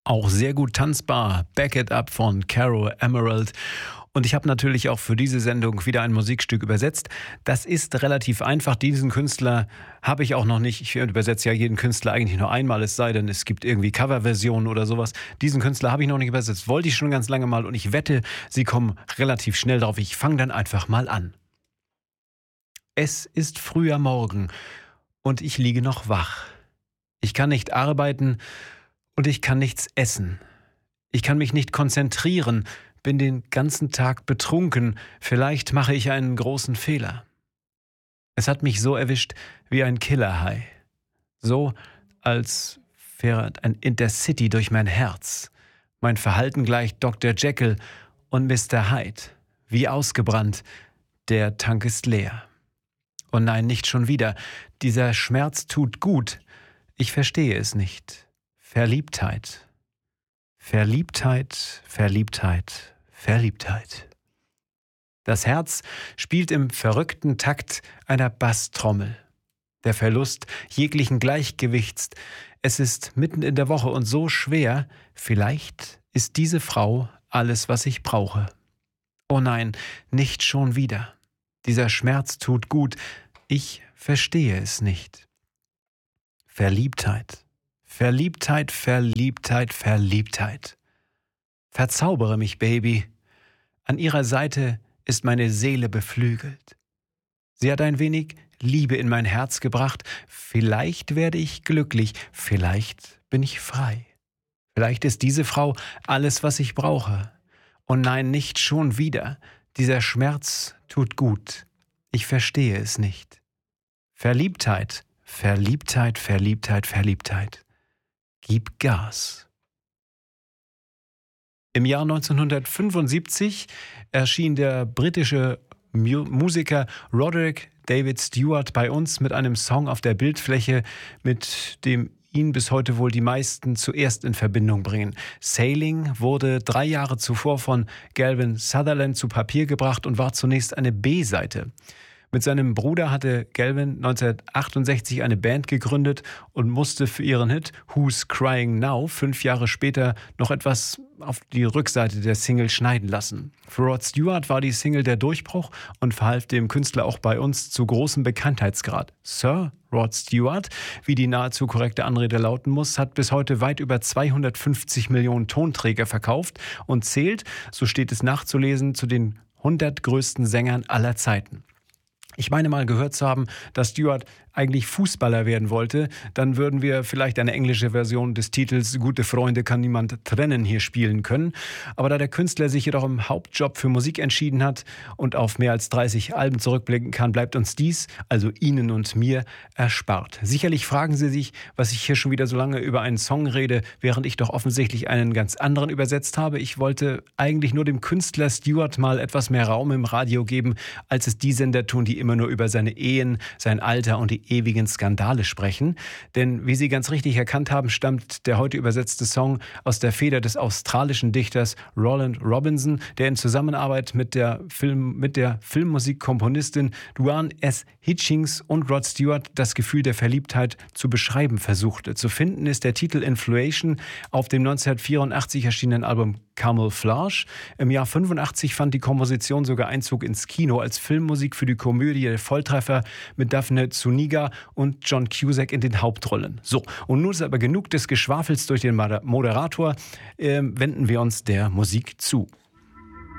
Auch sehr gut tanzbar, Back It Up von Caro Emerald. Und ich habe natürlich auch für diese Sendung wieder ein Musikstück übersetzt. Das ist relativ einfach. Diesen Künstler habe ich auch noch nicht. Ich übersetze ja jeden Künstler eigentlich nur einmal, es sei denn, es gibt irgendwie Coverversionen oder sowas. Diesen Künstler habe ich noch nicht übersetzt. Wollte ich schon ganz lange mal und ich wette, Sie kommen relativ schnell drauf. Ich fange dann einfach mal an. Es ist früher Morgen und ich liege noch wach. Ich kann nicht arbeiten und ich kann nichts essen. Ich kann mich nicht konzentrieren, bin den ganzen Tag betrunken. Vielleicht mache ich einen großen Fehler. Es hat mich so erwischt wie ein Killerhai. So, als fährt ein Intercity durch mein Herz. Mein Verhalten gleicht Dr. Jekyll und Mr. Hyde. Wie ausgebrannt, der Tank ist leer. Oh nein, nicht schon wieder. Dieser Schmerz tut gut. Ich verstehe es nicht. Verliebtheit. Verliebtheit, Verliebtheit, Verliebtheit. Das Herz spielt im verrückten Takt einer Basstrommel. Der Verlust jeglichen Gleichgewichts. Es ist mitten in der Woche und so schwer. Vielleicht ist diese Frau alles, was ich brauche. Oh nein, nicht schon wieder. Dieser Schmerz tut gut. Ich verstehe es nicht. Verliebtheit. Verliebtheit, Verliebtheit, Verliebtheit. Verzaubere mich, Baby. An ihrer Seite ist meine Seele beflügelt. Sie hat ein wenig Liebe in mein Herz gebracht. Vielleicht werde ich glücklich, vielleicht bin ich frei. Vielleicht ist diese Frau alles, was ich brauche. Und nein, nicht schon wieder. Dieser Schmerz tut gut. Ich verstehe es nicht. Verliebtheit, Verliebtheit, Verliebtheit, Verliebtheit. Gib Gas. Im Jahr 1975 erschien der britische Musiker Roderick David Stewart bei uns mit einem Song auf der Bildfläche, mit dem ihn bis heute wohl die meisten zuerst in Verbindung bringen. Sailing wurde 3 Jahre zuvor von Galvin Sutherland zu Papier gebracht und war zunächst eine B-Seite. Mit seinem Bruder hatte Galvin 1968 eine Band gegründet und musste für ihren Hit Who's Crying Now 5 Jahre später noch etwas auf die Rückseite der Single schneiden lassen. Für Rod Stewart war die Single der Durchbruch und verhalf dem Künstler auch bei uns zu großem Bekanntheitsgrad. Sir Rod Stewart, wie die nahezu korrekte Anrede lauten muss, hat bis heute weit über 250 Millionen Tonträger verkauft und zählt, so steht es nachzulesen, zu den 100 größten Sängern aller Zeiten. Ich meine mal gehört zu haben, dass Stewart eigentlich Fußballer werden wollte, dann würden wir vielleicht eine englische Version des Titels Gute Freunde kann niemand trennen hier spielen können. Aber da der Künstler sich jedoch im Hauptjob für Musik entschieden hat und auf mehr als 30 Alben zurückblicken kann, bleibt uns dies, also Ihnen und mir, erspart. Sicherlich fragen Sie sich, was ich hier schon wieder so lange über einen Song rede, während ich doch offensichtlich einen ganz anderen übersetzt habe. Ich wollte eigentlich nur dem Künstler Stewart mal etwas mehr Raum im Radio geben, als es die Sender tun, die immer nur über seine Ehen, sein Alter und die ewigen Skandale sprechen. Denn wie Sie ganz richtig erkannt haben, stammt der heute übersetzte Song aus der Feder des australischen Dichters Roland Robinson, der in Zusammenarbeit mit der Filmmusikkomponistin Duane S. Hitchings und Rod Stewart das Gefühl der Verliebtheit zu beschreiben versuchte. Zu finden ist der Titel Influation auf dem 1984 erschienenen Album Camouflage. Im Jahr 85 fand die Komposition sogar Einzug ins Kino als Filmmusik für die Komödie Der Volltreffer mit Daphne Zuniga und John Cusack in den Hauptrollen. So, und nun ist aber genug des Geschwafels durch den Moderator. Wenden wir uns der Musik zu.